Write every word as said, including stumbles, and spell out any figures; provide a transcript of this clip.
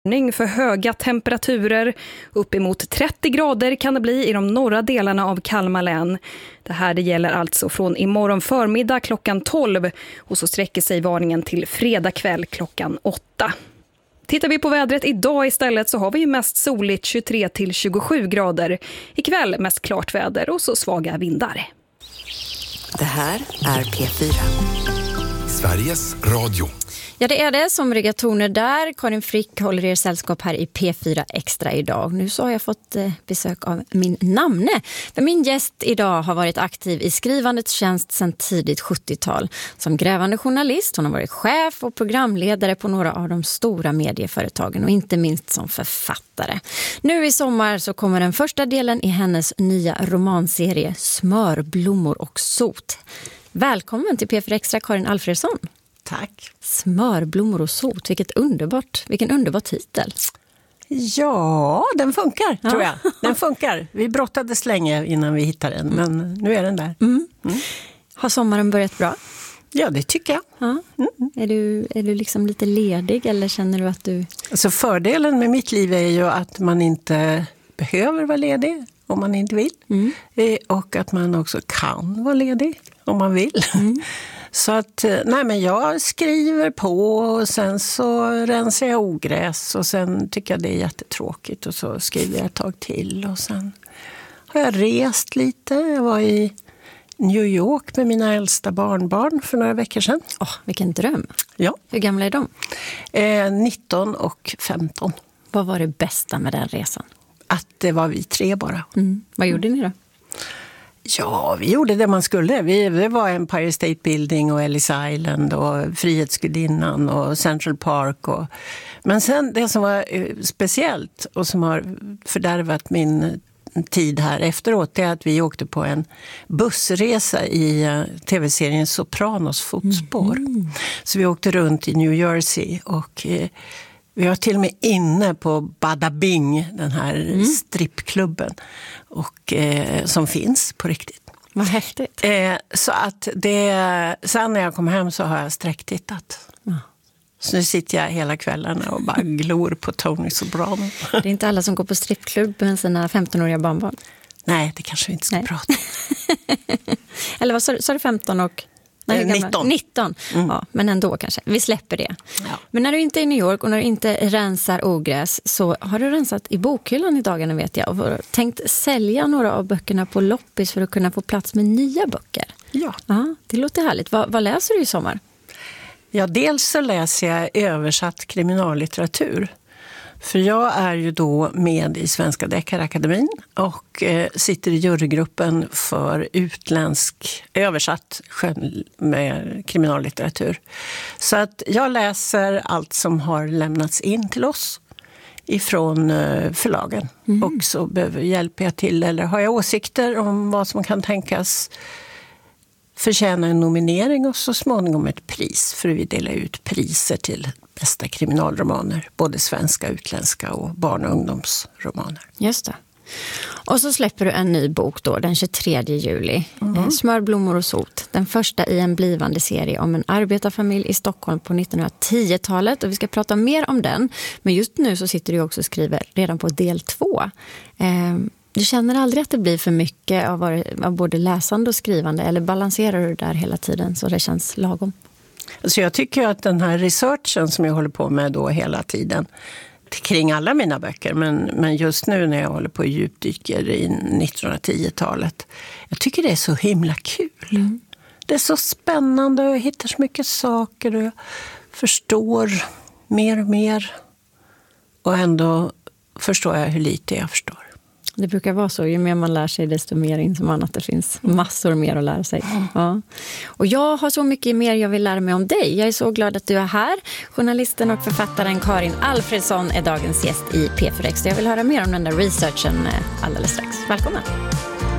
För höga temperaturer, uppemot trettio grader kan det bli i de norra delarna av Kalmar län. Det här det gäller alltså från imorgon förmiddag klockan tolv och så sträcker sig varningen till fredag kväll klockan åtta. Tittar vi på vädret idag istället så har vi ju mest soligt tjugotre till tjugosju grader. Ikväll mest klart väder och så svaga vindar. Det här är P fyra. Sveriges Radio. Ja, det är det som riggar toner där. Karin Frick håller er sällskap här i P fyra Extra idag. Nu så har jag fått eh, besök av min namne. För min gäst idag har varit aktiv i skrivandets tjänst sedan tidigt sjuttiotal. Som grävande journalist, hon har varit chef och programledare på några av de stora medieföretagen och inte minst som författare. Nu i sommar så kommer den första delen i hennes nya romanserie Smör, blommor och sot. Välkommen till P fyra Extra, Karin Alfredsson. Tack. Smör, blommor och sot. Vilket underbart, vilken underbar titel. Ja, den funkar ja. tror jag. Den funkar. Vi brottades länge innan vi hittade den, mm. men nu är den där. Mm. Mm. Har sommaren börjat bra? Ja, det tycker jag. Ja. Mm. Är du, är du liksom lite ledig eller känner du att du... Alltså fördelen med mitt liv är ju att man inte behöver vara ledig om man inte vill. Mm. Och att man också kan vara ledig om man vill. Mm. Så att, nej men jag skriver på och sen så rensar jag ogräs och sen tycker jag det är jättetråkigt och så skriver jag ett tag till och sen har jag rest lite. Jag var i New York med mina äldsta barnbarn för några veckor sedan. Åh, oh, vilken dröm. Ja. Hur gamla är de? Eh, nitton och femton. Vad var det bästa med den resan? Att det var vi tre bara. Mm. Vad gjorde ni då? Ja, vi gjorde det man skulle. Vi, det var Empire State Building och Ellis Island och Frihetsgudinnan och Central Park. Och, men sen det som var speciellt och som har fördärvat min tid här efteråt är att vi åkte på en bussresa i tv-serien Sopranos fotspår. Mm. Så vi åkte runt i New Jersey och... Vi var till och med inne på Bada Bing, den här mm. strippklubben och, eh, som finns på riktigt. Vad häftigt. Eh, så att det, sen när jag kom hem så har jag sträcktittat. Ja. Så nu sitter jag hela kvällarna och bara glor på Tony Soprano. Det är inte alla som går på strippklubb med sina femtonåriga barnbarn. Nej, det kanske vi inte ska Nej. prata om. Eller vad sa du, sa du femton och... Nej, nitton. nitton. Mm. Ja, men ändå kanske. Vi släpper det. Ja. Men när du inte är i New York och när du inte rensar ogräs så har du rensat i bokhyllan i dagarna vet jag och tänkt sälja några av böckerna på loppis för att kunna få plats med nya böcker. Ja. Ja, det låter härligt. Vad, vad läser du i sommar? Ja, dels så läser jag översatt kriminallitteratur. För jag är ju då med i Svenska Deckarakademin och eh, sitter i jurygruppen för utländsk översatt skön med kriminallitteratur. Så att jag läser allt som har lämnats in till oss ifrån eh, förlagen. Mm. Och så behöver hjälpa jag till eller har jag åsikter om vad som kan tänkas förtjäna en nominering och så småningom ett pris. För vi delar ut priser till bästa kriminalromaner. Både svenska, utländska och barn- och ungdomsromaner. Just det. Och så släpper du en ny bok då, den tjugotredje juli. Mm. Smör, blommor och sot. Den första i en blivande serie om en arbetarfamilj i Stockholm på nittonhundratio-talet. Och vi ska prata mer om den. Men just nu så sitter du också och skriver redan på del två. Eh, Du känner aldrig att det blir för mycket av, av både läsande och skrivande eller balanserar du där hela tiden så det känns lagom? Alltså jag tycker att den här researchen som jag håller på med då hela tiden kring alla mina böcker men, men just nu när jag håller på och djupdyker i nittonhundratio-talet jag tycker det är så himla kul. Mm. Det är så spännande och jag hittar så mycket saker och jag förstår mer och mer och ändå förstår jag hur lite jag förstår. Det brukar vara så, ju mer man lär sig desto mer inser man att det finns massor mer att lära sig. Ja. Och jag har så mycket mer jag vill lära mig om dig. Jag är så glad att du är här. Journalisten och författaren Karin Alfredsson är dagens gäst i P fyra Extra. Jag vill höra mer om den där researchen alldeles strax. Välkommen!